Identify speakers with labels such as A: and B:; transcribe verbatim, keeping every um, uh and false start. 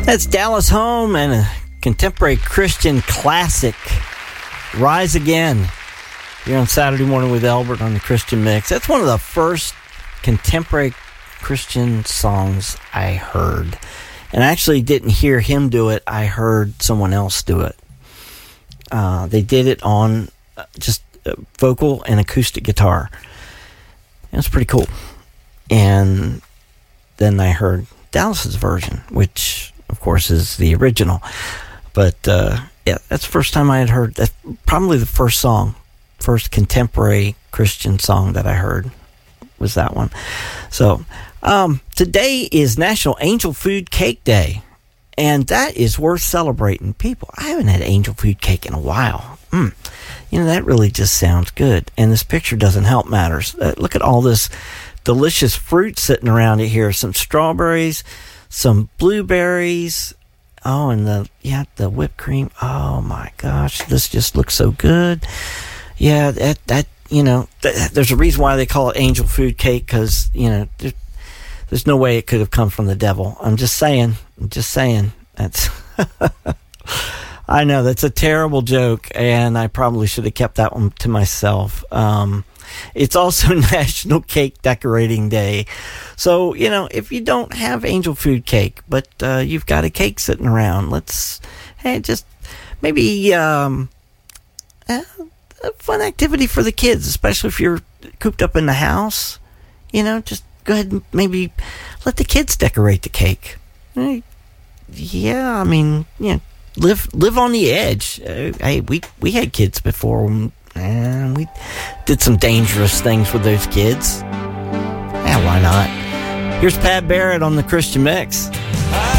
A: That's Dallas Home and a contemporary Christian classic, Rise Again. Here on Saturday Morning with Albert on the Christian Mix. That's one of the first contemporary Christian songs I heard. And I actually didn't hear him do it. I heard someone else do it. Uh, they did it on just vocal and acoustic guitar. It was pretty cool. And then I heard Dallas's version, which, of course, is the original. But, uh, yeah, that's the first time I had heard. That's probably the first song, first contemporary Christian song that I heard was that one. So, um, today is National Angel Food Cake Day. And that is worth celebrating. People, I haven't had angel food cake in a while. Mm. You know, that really just sounds good. And this picture doesn't help matters. Uh, look at all this delicious fruit sitting around it here. Some strawberries, some blueberries. Oh, and the, yeah, the whipped cream. Oh my gosh, this just looks so good. Yeah, that, that you know, th- there's a reason why they call it angel food cake, because, you know, there, there's no way it could have come from the devil. I'm just saying. I'm just saying. That's I know that's a terrible joke, and I probably should have kept that one to myself. Um, it's also National Cake Decorating Day. So, you know, if you don't have angel food cake, but uh, you've got a cake sitting around, let's, hey, just maybe um, a, a fun activity for the kids, especially if you're cooped up in the house. You know, just go ahead and maybe let the kids decorate the cake. Yeah, I mean, you know, live live on the edge. Uh, hey, we we had kids before, and we did some dangerous things with those kids. Yeah, why not? Here's Pat Barrett on the Christian Mix.